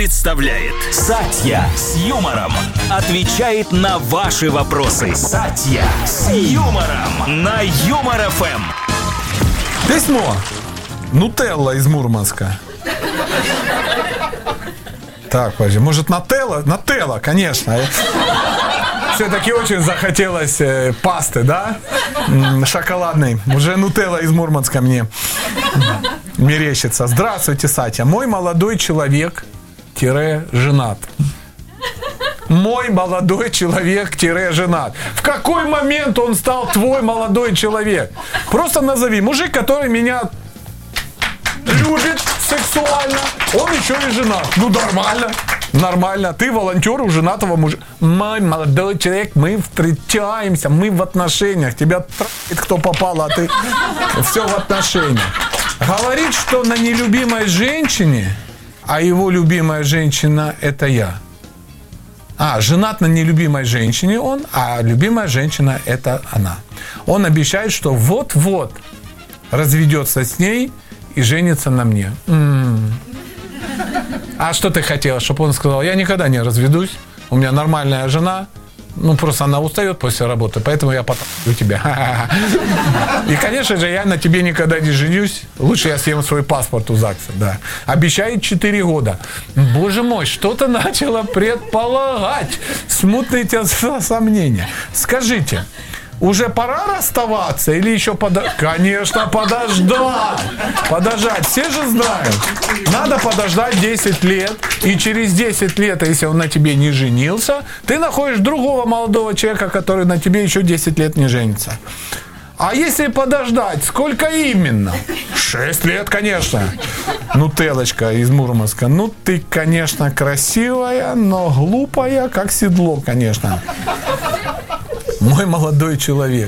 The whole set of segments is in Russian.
представляет Сатья с юмором. Отвечает на ваши вопросы. Сатья с юмором на Юмор ФМ. Письмо. Нутелла из Мурманска. Так, подожди, может Нателла? Нателла, конечно. Все-таки очень захотелось пасты, да? Шоколадной. Уже Нутелла из Мурманска мне мерещится. Здравствуйте, Сатя. Мой молодой человек женат. Мой молодой человек женат. В какой момент он стал твой молодой человек? Просто назови. Мужик, который меня любит сексуально, он еще и женат. Ну, нормально. Нормально. Ты волонтер у женатого мужа. Мой молодой человек, мы встречаемся, мы в отношениях. Тебя трахает кто попало, а ты все в отношениях. Говорит, что на нелюбимой женщине, а его любимая женщина это я. Женат на нелюбимой женщине он, а любимая женщина это она. Он обещает, что вот-вот разведется с ней и женится на мне. А что ты хотела, чтобы он сказал? Я никогда не разведусь, у меня нормальная жена, просто она устает после работы, поэтому я потом тебя. И, конечно же, я на тебе никогда не женюсь. Лучше я съем свой паспорт у ЗАГСа, да. Обещает 4 года. Боже мой, что-то начало предполагать. Смутные сомнения. Скажите, уже пора расставаться или еще подождать? Конечно, подождать. Все же знают. Надо подождать 10 лет. И через 10 лет, если он на тебе не женился, ты находишь другого молодого человека, который на тебе еще 10 лет не женится. А если подождать, сколько именно? 6 лет, конечно. Нутеллочка из Мурманска. Ты, конечно, красивая, но глупая, как седло, конечно. Мой молодой человек.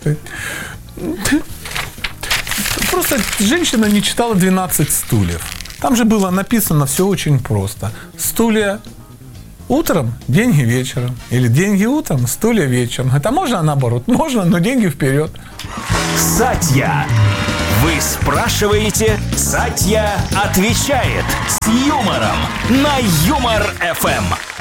Просто женщина не читала 12 стульев. Там же было написано все очень просто. Стулья утром, деньги вечером. Или деньги утром, стулья вечером. Это можно наоборот? Можно, но деньги вперед. Сатья. Вы спрашиваете, Сатья отвечает с юмором на Юмор ФМ.